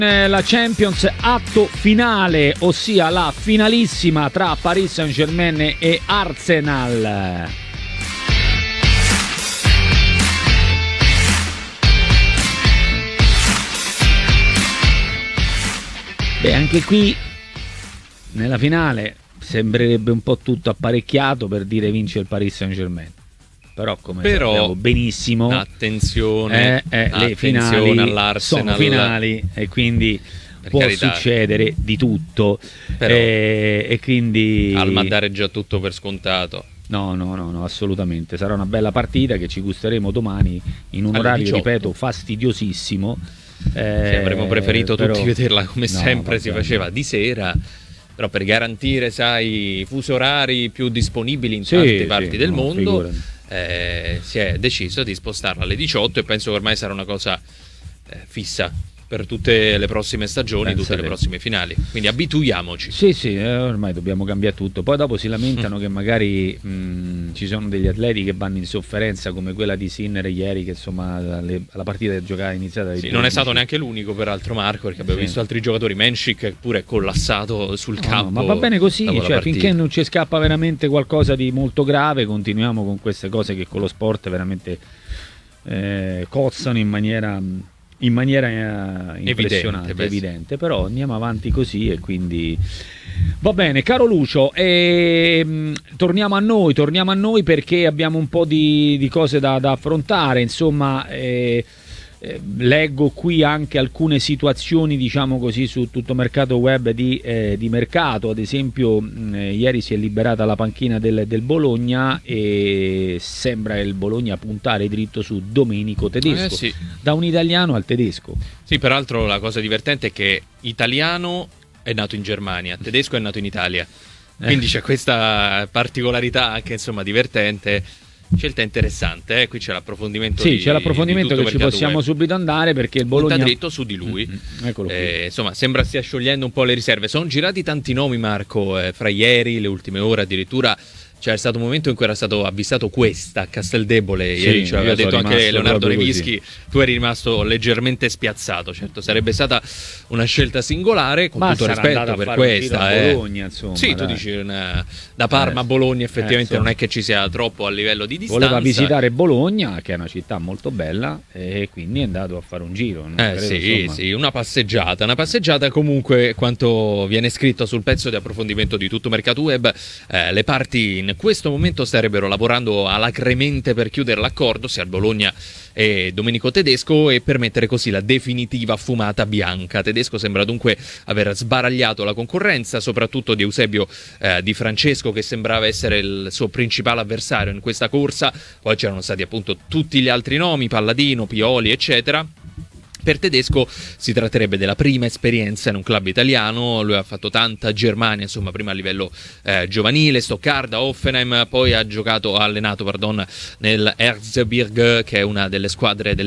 La Champions atto finale, ossia la finalissima tra Paris Saint-Germain e Arsenal. Beh, anche qui nella finale sembrerebbe un po' tutto apparecchiato per dire vince il Paris Saint-Germain. Però come sappiamo benissimo, attenzione le finali all'Arsenal, sono finali e quindi può succedere di tutto, e quindi Alma dare già tutto per scontato. No, assolutamente. Sarà una bella partita che ci gusteremo domani in un orario, 18. Ripeto, fastidiosissimo. Avremmo preferito tutti vederla come sempre si faceva di sera, però per garantire, sai, fusi orari più disponibili in tante parti del mondo, si è deciso di spostarla alle 18 e penso che ormai sarà una cosa fissa per tutte le prossime stagioni, tutte le prossime finali, quindi abituiamoci. Sì, ormai dobbiamo cambiare tutto. Poi dopo si lamentano che magari ci sono degli atleti che vanno in sofferenza, come quella di Sinner ieri, che insomma la partita è giocata iniziata non è stato neanche l'unico, peraltro, Marco, perché abbiamo visto altri giocatori. Mancic pure è collassato sul campo. Ma va bene così, cioè, finché non ci scappa veramente qualcosa di molto grave, continuiamo con queste cose che con lo sport veramente cozzano in maniera impressionante, evidente, però andiamo avanti così e quindi va bene. Caro Lucio, torniamo a noi perché abbiamo un po' di cose da affrontare, insomma. Leggo qui anche alcune situazioni, diciamo così, su tutto mercato web di mercato. Ad esempio ieri si è liberata la panchina del Bologna e sembra il Bologna puntare dritto su Domenico Tedesco, da un italiano al tedesco. Sì, peraltro la cosa divertente è che italiano è nato in Germania, tedesco è nato in Italia, quindi c'è questa particolarità anche, insomma, divertente. Scelta interessante, qui c'è l'approfondimento. Sì, c'è l'approfondimento che ci possiamo subito andare, perché il Bologna punta dritto su di lui. Eccolo qui. Insomma, sembra stia sciogliendo un po' le riserve. Sono girati tanti nomi, Marco, fra ieri, le ultime ore addirittura. C'è stato un momento in cui era stato avvistato Cuesta a Casteldebole, ieri ci aveva detto anche Leonardo Nevischi, tu eri rimasto leggermente spiazzato. Certo, sarebbe stata una scelta singolare, con tutto rispetto per Cuesta. Bologna, insomma, sì, tu dici da Parma a Bologna effettivamente non è che ci sia troppo a livello di distanza. Voleva visitare Bologna, che è una città molto bella, e quindi è andato a fare un giro. Sì, una passeggiata comunque, quanto viene scritto sul pezzo di approfondimento di Tutto Mercato Web, le parti in questo momento starebbero lavorando alacremente per chiudere l'accordo, sia il Bologna e Domenico Tedesco, e per mettere così la definitiva fumata bianca. Tedesco sembra dunque aver sbaragliato la concorrenza, soprattutto di Eusebio Di Francesco, che sembrava essere il suo principale avversario in questa corsa. Poi c'erano stati appunto tutti gli altri nomi, Palladino, Pioli, eccetera. Per Tedesco si tratterebbe della prima esperienza in un club italiano. Lui ha fatto tanta Germania, insomma, prima a livello giovanile, Stoccarda, Hoffenheim, poi ha allenato nel Erzgebirge, che è una delle squadre del